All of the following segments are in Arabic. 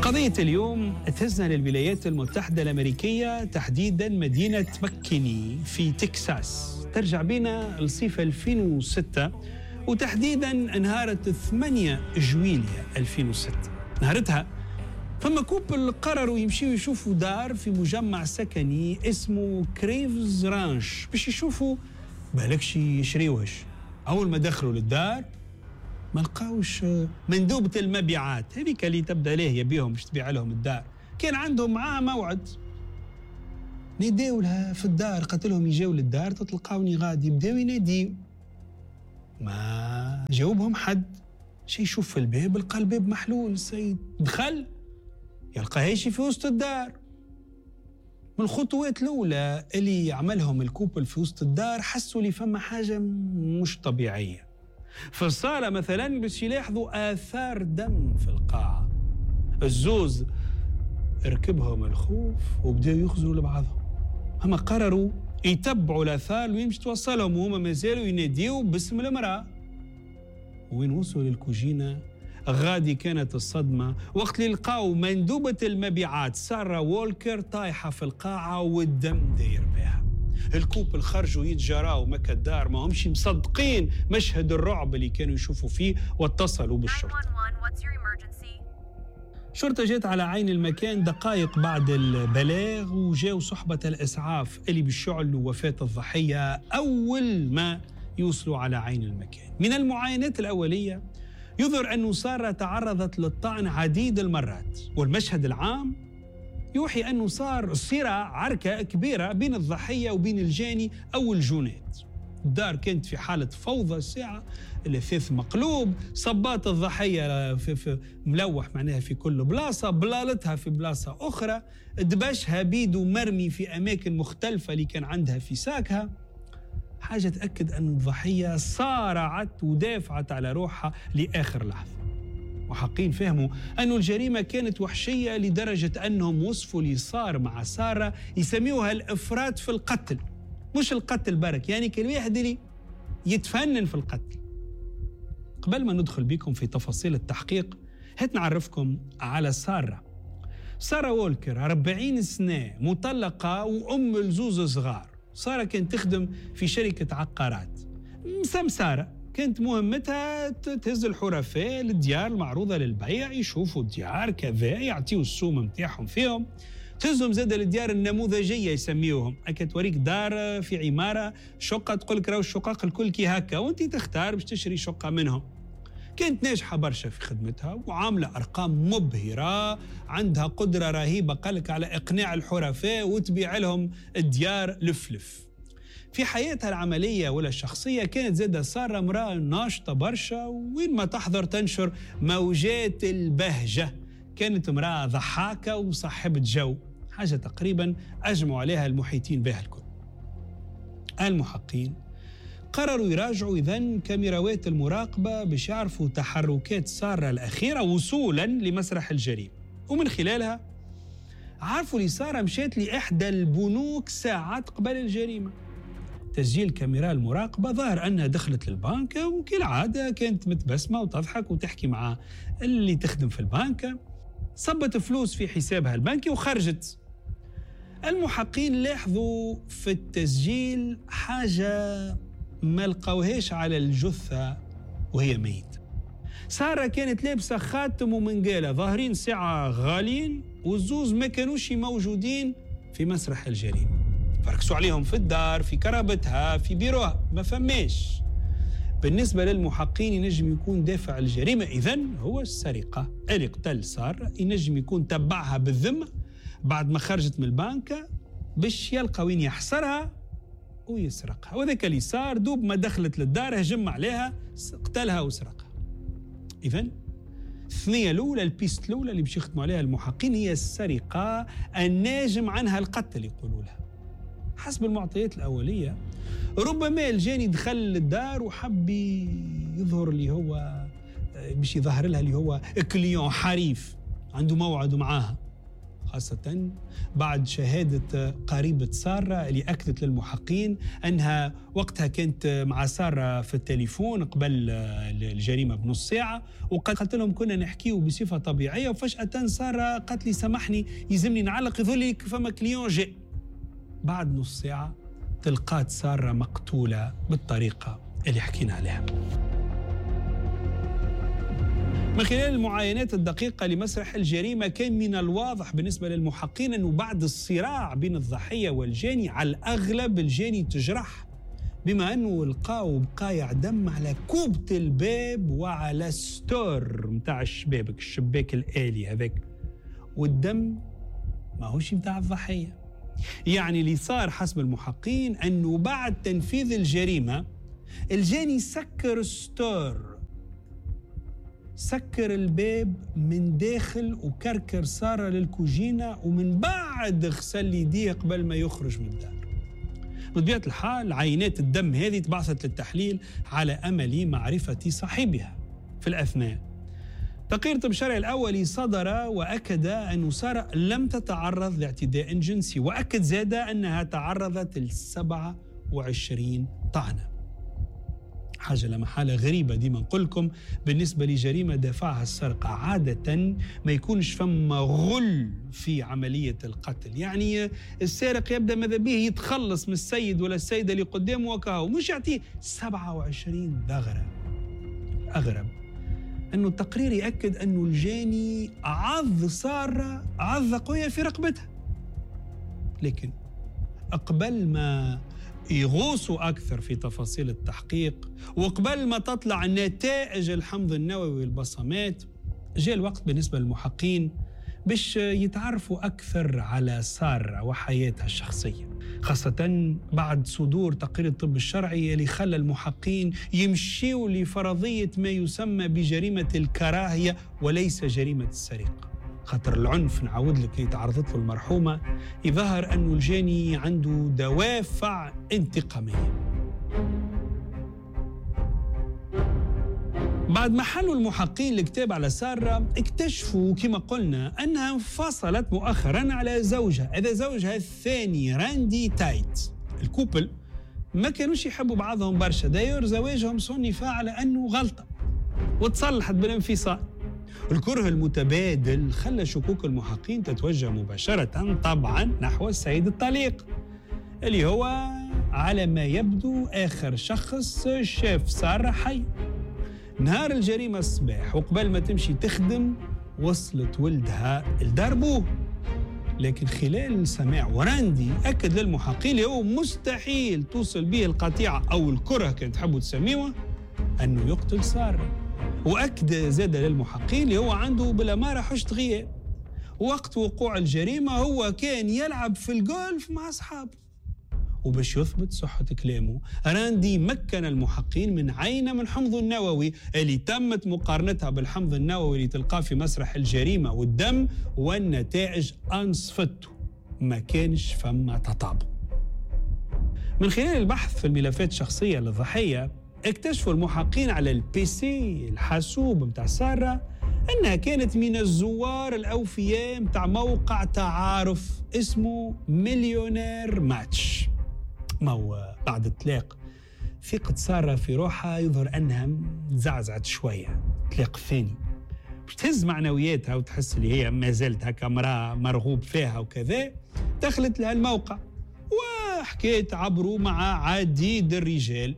قضية اليوم تهزنا للولايات المتحدة الأمريكية، تحديداً مدينة مكيني في تكساس. ترجع بنا لصيف 2006 وتحديداً نهار 8 جويلية 2006. نهارتها فما كوبل قرروا يمشيوا يشوفوا دار في مجمع سكني اسمه كريفز رانش باش يشوفوا بالكش يشريوهش. أول ما دخلوا للدار ما لقاوش مندوبة المبيعات هذيك اللي تبدا ليه يبيهم باش تبيع لهم الدار. كان عندهم معاه موعد، ناداو لها في الدار، قالت لهم يجاو للدار تلقاوني غادي. بداو يناديو ما جاوبهم حد. شي يشوف في الباب، لقى الباب محلول. السيد دخل يلقاهاش في وسط الدار. من الخطوات الأولى اللي عملهم الكوبل في وسط الدار حسوا لي فما حاجة مش طبيعية. في الصالة مثلا باش يلاحظوا آثار دم في القاعة. الزوز ركبهم الخوف وبداوا يخزروا لبعضهم. هما قرروا يتبعوا الآثار ويمشي توصلهم، وهما مازالوا يناديوا باسم المرأة. وين وصلوا للكوجينة غادي كانت الصدمة وقت اللي لقاو مندوبة المبيعات سارة وولكر طايحة في القاعة والدم داير بها. الكوبل خرجوا يتجراوا مكة الدار، ما همش مصدقين مشهد الرعب اللي كانوا يشوفوا فيه، واتصلوا بالشرطة. الشرطة جات على عين المكان دقائق بعد البلاغ، وجاوا صحبة الإسعاف اللي بيشعلوا وفاة الضحية أول ما يوصلوا على عين المكان. من المعاينات الأولية يظهر أن سارة تعرضت للطعن عديد المرات، والمشهد العام يوحي أنه صار صراع، عركة كبيرة بين الضحية وبين الجاني أو الجونات. الدار كانت في حالة فوضى الساعة، الأثاث مقلوب، صبات الضحية في ملوح معناها في كل بلاصة، بلالتها في بلاصة أخرى، دبشها بيدو مرمي في أماكن مختلفة اللي كان عندها في ساكها. حاجة تأكد أن الضحية صارعت ودافعت على روحها لآخر لحظة. محققين فهموا أن الجريمة كانت وحشية لدرجة أنهم وصفوا اللي صار مع سارة يسميوها الإفراط في القتل. مش القتل برك، يعني كل واحد اللي يتفنن في القتل. قبل ما ندخل بكم في تفاصيل التحقيق هات نعرفكم على سارة وولكر، 40 سنة، مطلقة وأم لزوز صغار. سارة كانت تخدم في شركة عقارات سمسارة. كانت مهمتها تهز الحرفاء للديار المعروضة للبيع، يشوفوا الديار كذا، يعطيوا السوم متاعهم فيهم، تهزهم زاد الديار النموذجية يسميوهم. أكا توريك دار في عمارة شقة، تقول لك راهو الشقق الكل كي هكا، وانت تختار باش تشتري شقة منهم. كانت ناجحة برشا في خدمتها وعاملة أرقام مبهرة، عندها قدرة رهيبة قالك على إقناع الحرفاء وتبيع لهم الديار لفلف. في حياتها العملية ولا الشخصية كانت زادة سارة امرأة ناشطة برشا، وين ما تحضر تنشر موجات البهجة. كانت امرأة ضحاكة وصاحبة جو، حاجة تقريبا أجمعوا عليها المحيطين بها الكل. المحققين قرروا يراجعوا إذن كاميراوات المراقبة باش يعرفوا تحركات سارة الأخيرة وصولا لمسرح الجريمة، ومن خلالها عرفوا لي سارة مشات لإحدى البنوك ساعات قبل الجريمة. تسجيل كاميرا المراقبة ظهر أنها دخلت للبنك وكالعادة كانت متبسمة وتضحك وتحكي مع اللي تخدم في البنك، صبت فلوس في حسابها البنكي وخرجت. المحققين لاحظوا في التسجيل حاجة ما لقوهاش على الجثة وهي ميتة. سارة كانت لابسة خاتم ومنقالة ظاهرين ساعة غاليين، والزوز ما كانوش موجودين في مسرح الجريمة. فركسوا عليهم في الدار، في كرابتها، في بيروها، ما فماش. بالنسبة للمحققين ينجم يكون دافع الجريمة إذن هو السرقة. اللي قتل سارة ينجم يكون تبعها بالذمة بعد ما خرجت من البنك باش يلقى وين يحصرها ويسرقها، وذاك اللي صار دوب ما دخلت للدار هجم عليها قتلها وسرقها. إذن الثنية الأولى، البيست الأولى اللي باش يخدموا عليها المحققين هي السرقة الناجم عنها القتل يقولوا لها. حسب المعطيات الأولية ربما الجاني دخل للدار وحب يظهر اللي هو باش يظهر لها اللي هو كليون حريف عنده موعد معاها، خاصة بعد شهادة قريبة سارة اللي أكدت للمحققين أنها وقتها كانت مع سارة في التليفون قبل الجريمة بنص ساعة، وقالت لهم كنا نحكيه بصفة طبيعية، وفجأة سارة قالت لي سامحني يلزمني نعلق يظلك فما كليون جاء. بعد نص ساعة تلقات سارة مقتولة بالطريقة اللي حكينا عليها. من خلال المعاينات الدقيقة لمسرح الجريمة كان من الواضح بالنسبة للمحققين أنه بعد الصراع بين الضحية والجاني على الأغلب الجاني تجرح، بما أنه لقاو بقايع دم على كوبة الباب وعلى ستور متاع الشباك الآلي هذاك، والدم ما هوش متاع الضحية. يعني اللي صار حسب المحققين أنه بعد تنفيذ الجريمة الجاني سكر ستور، سكر الباب من داخل وكركر سارة للكوجينة، ومن بعد غسل يديه قبل ما يخرج من الدار. بطبيعة الحال عينات الدم هذه تبعثت للتحليل على أمل معرفة صاحبها. في الأثناء تقرير طب الشرعي الأولي صدر وأكد أن سارة لم تتعرض لاعتداء جنسي، وأكد زاد أنها تعرضت ل27 طعنة. حاجة لا محالة غريبة ديما نقول لكم بالنسبة لجريمة دافعها السرقة، عادة ما يكونش فما غل في عملية القتل، يعني السارق يبدأ ماذا به يتخلص من السيد ولا السيدة اللي قدامه وكاهو، مش يعطيه 27 ذغرة. أغرب أنه التقرير يأكد أنه الجاني عض سارة عضة قوية في رقبتها، لكن قبل ما يغوصوا أكثر في تفاصيل التحقيق وقبل ما تطلع نتائج الحمض النووي والبصمات، جاء الوقت بالنسبة للمحققين باش يتعرفوا أكثر على سارة وحياتها الشخصية، خاصة بعد صدور تقرير الطب الشرعي اللي خلى المحققين يمشيوا لفرضية ما يسمى بجريمة الكراهية وليس جريمة السرقة. خاطر العنف نعود لك اللي تعرضت له المرحومة يظهر أنه الجاني عنده دوافع انتقامية. بعد ما حلوا المحققين الكتاب على سارة اكتشفوا كما قلنا أنها انفصلت مؤخرا على زوجها، هذا زوجها الثاني راندي تايت. الكوبل ما كانوش يحبوا بعضهم برشا، داير زواجهم صنف على أنه غلطة وتصلحت بالانفصال. الكره المتبادل خلى شكوك المحققين تتوجه مباشرة طبعا نحو السيد الطليق اللي هو على ما يبدو آخر شخص شاف سارة حي. نهار الجريمة الصباح وقبل ما تمشي تخدم وصلت ولدها لدار بوه، لكن خلال سماع وراندي أكد للمحققين اللي هو مستحيل توصل به القطيعة أو الكره كانت تحبوا تسميوه أنه يقتل سارة. وأكد زاد للمحققين اللي هو عنده بالأمارة حجة غياب، وقت وقوع الجريمة هو كان يلعب في الجولف مع أصحابه. وباش يثبت صحة كلامه راندي مكن المحققين من عينة من حمض النووي اللي تمت مقارنتها بالحمض النووي اللي تلقاه في مسرح الجريمة والدم، والنتائج أنصفته، ما كانش فما تطابق. من خلال البحث في الملفات الشخصية للضحية اكتشفوا المحققين على البي سي الحاسوب متاع سارة أنها كانت من الزوار الأوفياء متاع موقع تعارف اسمه مليونير ماتش. ما هو بعد اطلاق ثقة سارة في روحها يظهر أنها زعزعت شوية. اطلاق ثاني باش تهز معنوياتها وتحس اللي هي ما زالت هكا امرأة مرغوب فيها وكذا، دخلت لها الموقع وحكيت عبروا مع عديد الرجال.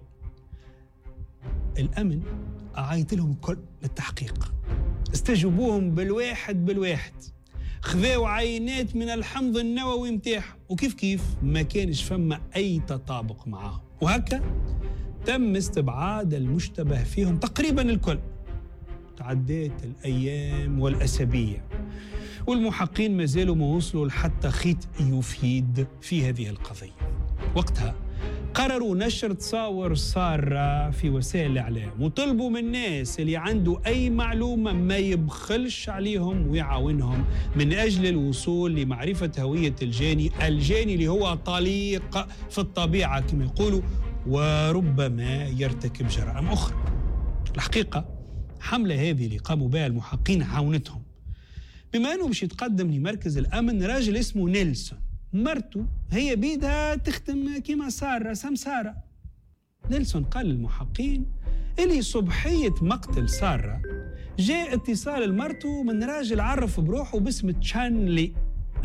الأمن عايت لهم كل للتحقيق، استجوبوهم بالواحد، خذاو عينات من الحمض النووي متاعهم، وكيف كيف ما كانش فما أي تطابق معاهم، وهكا تم استبعاد المشتبه فيهم تقريبا الكل. تعديت الأيام والأسابيع والمحققين ما زالوا ما وصلوا لحتى خيط يفيد في هذه القضية. وقتها قرروا نشر تصاور سارة في وسائل الإعلام وطلبوا من الناس اللي عنده أي معلومة ما يبخلش عليهم ويعاونهم من أجل الوصول لمعرفة هوية الجاني اللي هو طليق في الطبيعة كما يقولوا، وربما يرتكب جرائم أخرى. الحقيقة حملة هذه اللي قاموا بها المحققين عاونتهم، بما أنه باش يتقدم لمركز الأمن راجل اسمه نيلسون، مرته هي بيدها تخدم كيما سارة سمسارة. نيلسون قال للمحققين اللي صبحية مقتل سارة جاء اتصال المرته من راجل عرف بروحه باسم تشانلي.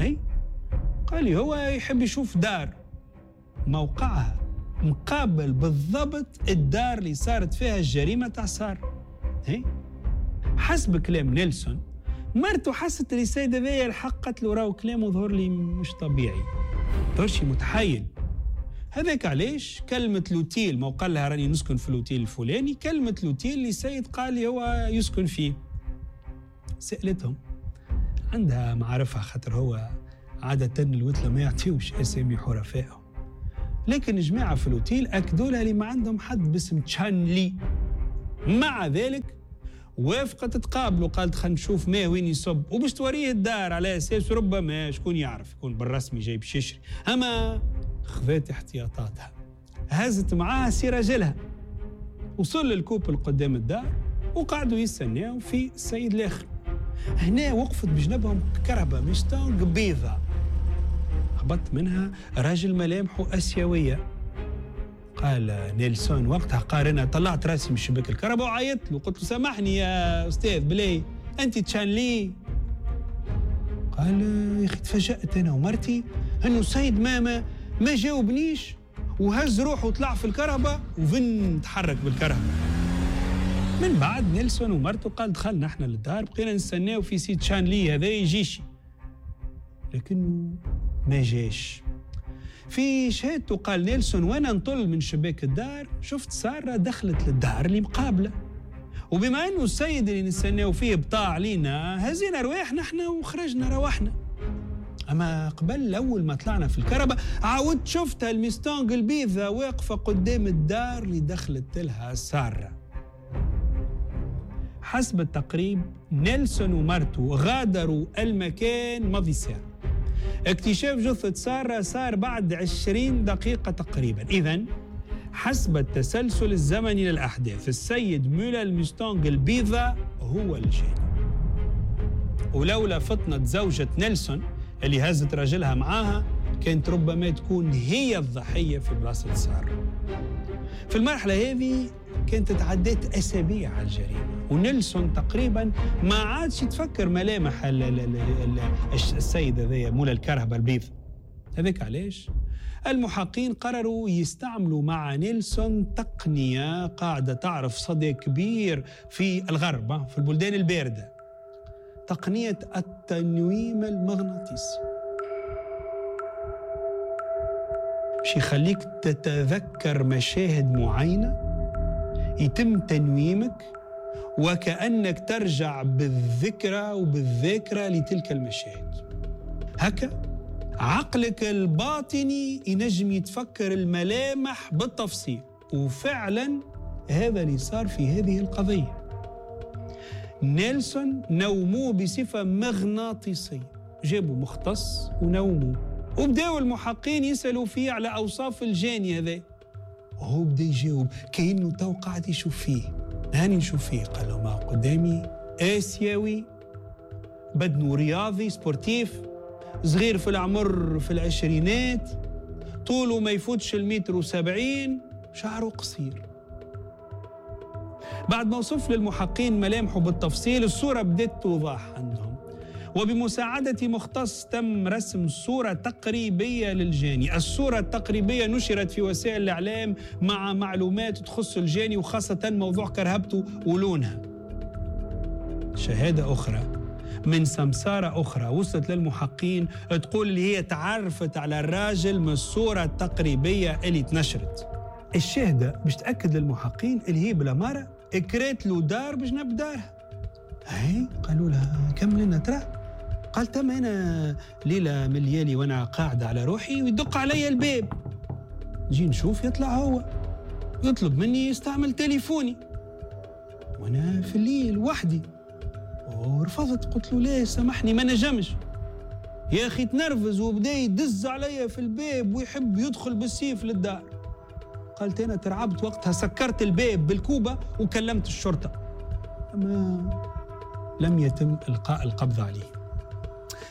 قال لي هو يحب يشوف دار موقعها مقابل بالضبط الدار اللي صارت فيها الجريمة تاع سارة. حسب كلام نيلسون مرته حست اللي السيدة ذي الحق قالت له راهو كلامه ظهر لي مش طبيعي، ظهرش متحيل. هذاك علاش كلمة لوتيل، ما قال لها راني نسكن في لوتيل الفلاني، كلمة لوتيل اللي السيد قال لي هو يسكن فيه. سألتهم، عندها معرفة خاطر هو عادة الوتلة ما يعطيوش اسامي حرفائهم، لكن جماعة في الأوتيل أكدوا لها اللي ما عندهم حد باسم تشانلي. مع ذلك وافقت تقابله، وقالت خلينا نشوف ما وين يصب وباش توريه الدار على أساس ربما شكون يعرف يكون بالرسمي جاي باش يشري. أما خذت احتياطاتها، هزت معاها سي راجلها، وصل الكوبل قدام الدار وقعدوا يستناو في السيد الآخر. هنا وقفت بجنبهم كرهبة مشتونج بيضة، هبط منها راجل ملامحه آسيوية. قال نيلسون وقتها قارنها، طلعت راسي من شباك الكهرباء وعيطت له، قلت له سامحني يا أستاذ بلاي أنت تشانلي. قال يا أخي تفاجأت أنا ومرتي أنه السيد ما جاوبنيش، وهز روحه وطلع في الكهرباء وفن تحرك بالكهرباء. من بعد نيلسون ومرته قال دخلنا احنا للدار، بقينا نستناو في سي تشانلي هذا يجيشي، لكنه ما جاش. في شهادته قال نيلسون وانا نطل من شباك الدار شفت سارة دخلت للدار اللي مقابله، وبما انه السيد اللي نستناو فيه بطاع علينا هزينا رواحنا احنا وخرجنا روحنا. اما قبل اول ما طلعنا في الكهرباء عاودت شفتها المستونج البيضة واقفه قدام الدار اللي دخلت لها سارة. حسب التقريب نيلسون ومرته غادروا المكان ماضي ساعة. اكتشاف جثة سارة صار بعد 20 دقيقة تقريبا. إذن حسب التسلسل الزمني للأحداث السيد مولا المستونج البيضة هو الجاني، ولولا فطنة زوجة نيلسون اللي هزت راجلها معاها كانت ربما تكون هي الضحية في بلاصة سارة. في المرحلة هذه كانت تعديت أسابيع على الجريمة، ونيلسون تقريبا ما عادش يتفكر ملامح السيد هذايا مولا الكرهبة البيض. هذاك علاش المحققين قرروا يستعملوا مع نيلسون تقنية قاعدة تعرف صدى كبير في الغرب، في البلدان الباردة، تقنية التنويم المغناطيسي، باش يخليك تتذكر مشاهد معينة يتم تنويمك وكأنك ترجع بالذكرى وبالذاكرة لتلك المشاهد. هكا عقلك الباطني ينجم يتفكر الملامح بالتفصيل، وفعلا هذا اللي صار في هذه القضية. نيلسون نوموه بصفة مغناطيسية، جابوا مختص ونوموه، وبداوا المحققين يسألوا فيه على أوصاف الجاني هذا، وهو بدا يجاوب كأنه تو قاعد يشوف فيه. هاني نشوف فيه، قال له ما قدامي آسيوي، بدنه رياضي سبورتيف، صغير في العمر في العشرينات، طوله ما يفوتش 1.70 متر، شعره قصير. بعد ما وصف للمحققين ملامحه بالتفصيل الصورة بدأت توضح عندهم، وبمساعدة مختص تم رسم صورة تقريبية للجاني. الصورة التقريبية نشرت في وسائل الإعلام مع معلومات تخص الجاني وخاصة موضوع كرهبته ولونها. شهادة أخرى من سمسارة أخرى وصلت للمحققين تقول اللي هي تعرفت على الراجل من الصورة التقريبية اللي تنشرت. الشهادة باش تأكد للمحققين اللي هي بلا مرة اكرات له دار بجنب دارها. هاي قالوا لها كم لنا ترى؟ قال تم أنا ليلة من الليالي وأنا قاعد على روحي ويدق علي الباب، نجي نشوف يطلع هو يطلب مني يستعمل تليفوني وأنا في الليل وحدي، ورفضت قلت له ليه سامحني ما نجمش. يا أخي تنرفز وبدأ يدز علي في الباب ويحب يدخل بالسيف للدار. قالت أنا ترعبت وقتها، سكرت الباب بالكوبة وكلمت الشرطة، أما لم يتم إلقاء القبض عليه.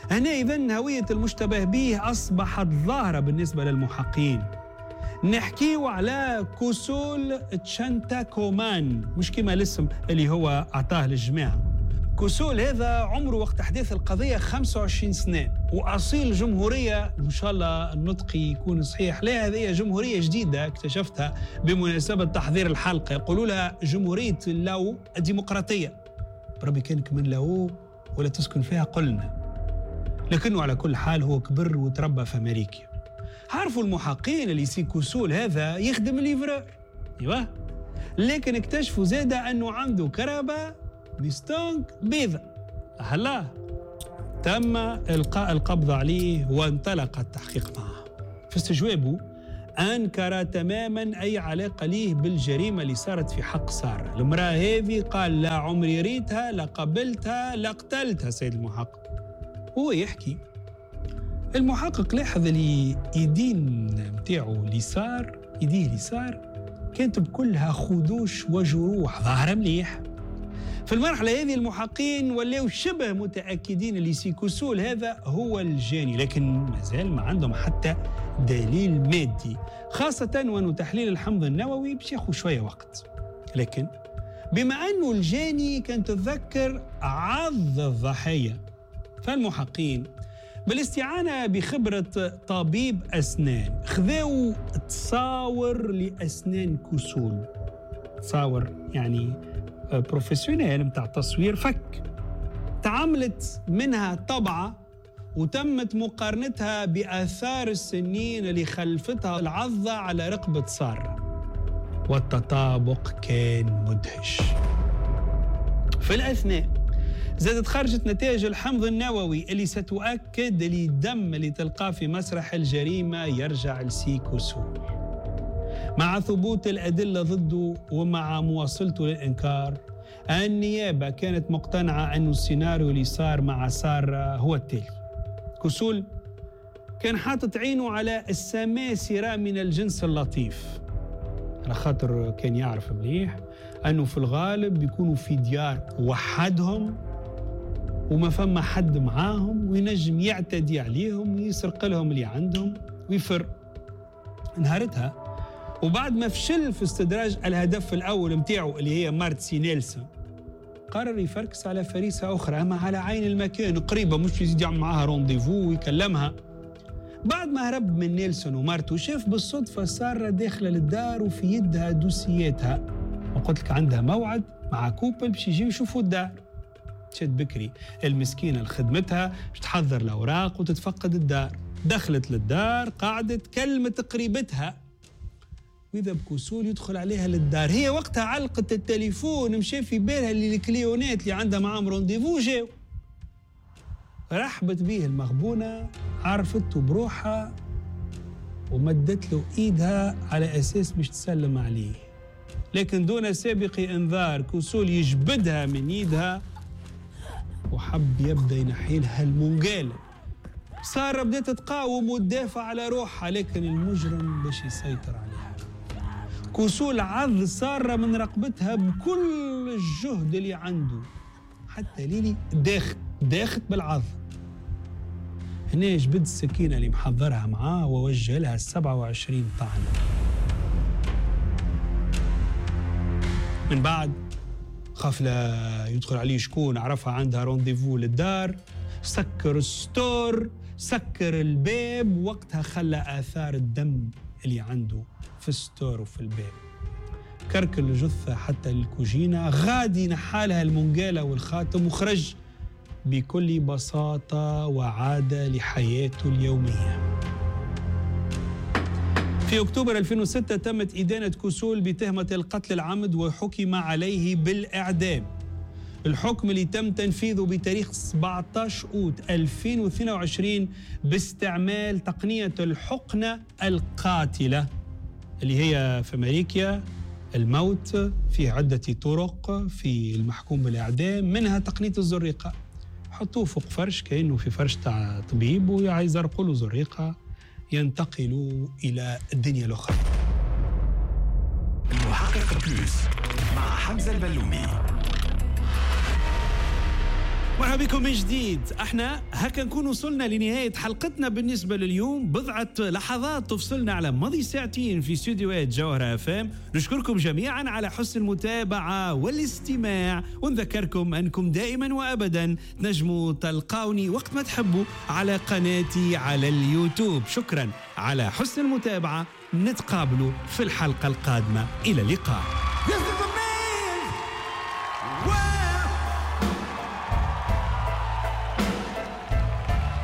هنا إذن هوية المشتبه به أصبحت ظاهرة بالنسبة للمحققين. نحكيو على كوسول تشانتاكومان، مش كما الاسم اللي هو أعطاه للجماعة. كوسول هذا عمره وقت أحداث القضية 25 سنة، وأصيل جمهورية، إن شاء الله النطق يكون صحيح. لا، هذه جمهورية جديدة اكتشفتها بمناسبة تحضير الحلقة، يقولوا لها جمهورية لاو الديمقراطية. بربي كانك من لاو ولا تسكن فيها قلنا، لكنه على كل حال هو كبر وتربى في أمريكا. عارفوا المحققين اللي سي كوسول هذا يخدم الليفرور، ايوه، لكن اكتشفوا زادة أنه عنده كربة مستونك بيضة. هلا تم إلقاء القبض عليه وانطلق التحقيق معه. في استجوابه أنكر تماما أي علاقة ليه بالجريمة اللي صارت في حق سارة المرأة هذه. قال لا عمري ريتها، لا قبلتها، لا قتلتها. سيد المحقق هو يحكي، المحقق لاحظ اللي يدين متاعه اليسار، يديه اليسار كانت بكلها خدوش وجروح ظاهرة مليح. في المرحلة هذه المحققين ولاو شبه متأكدين اللي سي كوسول هذا هو الجاني، لكن مازال ما عندهم حتى دليل مادي، خاصة وأنه تحليل الحمض النووي باش ياخذ شوية وقت. لكن بما أنه الجاني كان تتذكر عض الضحية، فالمحققين بالاستعانة بخبرة طبيب أسنان خذوا تصاور لأسنان كوسول، تصاور يعني بروفيسيونيل متاع تصوير فك، تعملت منها طبعة وتمت مقارنتها بآثار السنين اللي خلفتها العضة على رقبة سارة، والتطابق كان مدهش. في الأثناء زادت خرجت نتائج الحمض النووي اللي ستؤكد اللي الدم اللي تلقاه في مسرح الجريمة يرجع لسي كوسول. مع ثبوت الأدلة ضده ومع مواصلته للإنكار، النيابة كانت مقتنعة أن السيناريو اللي صار مع سارة هو التالي. كوسول كان حاطط عينه على السماسرة من الجنس اللطيف، على خاطر كان يعرف مليح أنه في الغالب بيكونوا في ديار وحدهم وما فما حد معاهم وينجم يعتدي عليهم ويسرق لهم اللي عندهم ويفر. نهارتها وبعد ما فشل في استدراج الهدف الأول متاعه اللي هي مارتسي نيلسون، قرر يفركس على فريسة أخرى أما على عين المكان قريبة، مش يزيد يعمل معها رونديفو ويكلمها. بعد ما هرب من نيلسون ومارتو، شاف بالصدفة سارة داخلة للدار وفي يدها دوسياتها، وقلت لك عندها موعد مع كوبل باش يجيو يشوفوا الدار. شد بكري المسكينة لخدمتها باش تحضر الأوراق وتتفقد الدار. دخلت للدار، قعدت، كلمت قريبتها، وإذا بكوسول يدخل عليها للدار. هي وقتها علقت التليفون، مشى في بالها اللي الكليونات اللي عندها معاهم رونديفو جاو. رحبت به المغبونة، عرفته بروحها ومدت له إيدها على أساس باش تسلم عليه، لكن دون سابق إنذار كوسول يجبدها من إيدها وحب يبدأ ينحي لها المنقالة. سارة بدأت تقاوم وتدافع على روحها، لكن المجرم باش يسيطر عليها. كوسول عض سارة من رقبتها بكل الجهد اللي عنده، حتى ليلي داخت بالعض. هنا جبد السكينة اللي محضرها معاه ووجه لها 27 طعنة. من بعد خاف لا يدخل عليه شكون، عرفها عندها رونديفو للدار، سكر الستور، سكر الباب، وقتها خلى آثار الدم اللي عنده في الستور وفي الباب. كركل الجثة حتى الكوجينة، غادي نحالها المنقالة والخاتم وخرج بكل بساطة وعاد لحياته اليومية. في أكتوبر 2006 تمت إدانة كوسول بتهمة القتل العمد وحكم عليه بالإعدام. الحكم اللي تم تنفيذه بتاريخ 17 أوت 2022 باستعمال تقنية الحقنة القاتلة اللي هي في أمريكا الموت في عدة طرق في المحكوم بالإعدام، منها تقنية الزريقة. حطوه فوق فرش كأنه في فرش تاع طبيب ويزرقوا له زريقة، ينتقلوا إلى الدنيا الأخرى. المحقق بلوس مع حمزة البلومي. مرحبا بكم من جديد. احنا هكا نكون وصلنا لنهاية حلقتنا بالنسبة لليوم. بضعة لحظات تفصلنا على ماضي ساعتين في استديوهات جوهرة FM. نشكركم جميعا على حسن المتابعة والاستماع، ونذكركم أنكم دائما وأبدا تنجموا تلقاوني وقت ما تحبوا على قناتي على اليوتيوب. شكرا على حسن المتابعة، نتقابلوا في الحلقة القادمة. إلى اللقاء.